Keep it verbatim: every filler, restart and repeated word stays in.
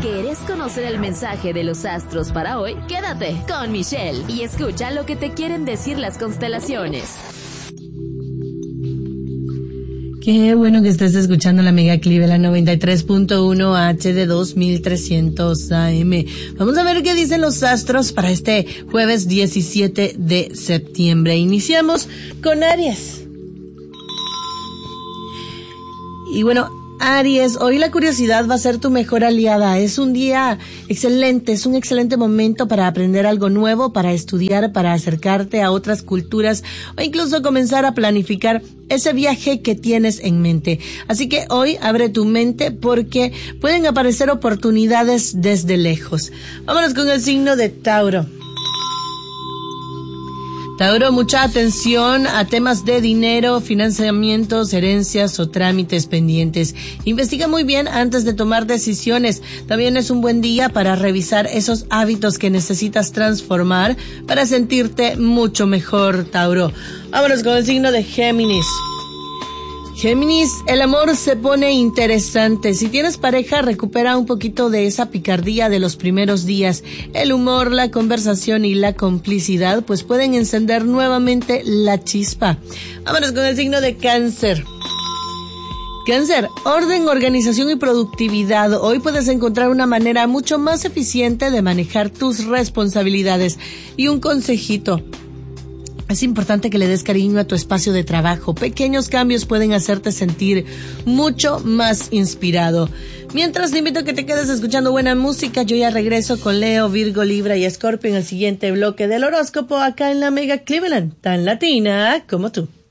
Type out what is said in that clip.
¿Quieres conocer el mensaje de los astros para hoy? Quédate con Michelle y escucha lo que te quieren decir las constelaciones. Qué bueno que estés escuchando la Mega Cleveland noventa y tres punto uno H D dos mil trescientos A M. Vamos a ver qué dicen los astros para este jueves diecisiete de septiembre. Iniciamos con Aries. Y bueno, Aries, hoy la curiosidad va a ser tu mejor aliada. Es un día excelente, es un excelente momento para aprender algo nuevo, para estudiar, para acercarte a otras culturas o incluso comenzar a planificar ese viaje que tienes en mente. Así que hoy abre tu mente porque pueden aparecer oportunidades desde lejos. Vámonos con el signo de Tauro. Tauro, mucha atención a temas de dinero, financiamientos, herencias o trámites pendientes. Investiga muy bien antes de tomar decisiones. También es un buen día para revisar esos hábitos que necesitas transformar para sentirte mucho mejor, Tauro. Vámonos con el signo de Géminis. Géminis, el amor se pone interesante. Si tienes pareja, recupera un poquito de esa picardía de los primeros días. El humor, la conversación y la complicidad pues pueden encender nuevamente la chispa. Vámonos con el signo de Cáncer. Cáncer, orden, organización y productividad. Hoy puedes encontrar una manera mucho más eficiente de manejar tus responsabilidades. Y un consejito. Es importante que le des cariño a tu espacio de trabajo. Pequeños cambios pueden hacerte sentir mucho más inspirado. Mientras te invito a que te quedes escuchando buena música, yo ya regreso con Leo, Virgo, Libra y Escorpio en el siguiente bloque del horóscopo acá en la Mega Cleveland, tan latina como tú.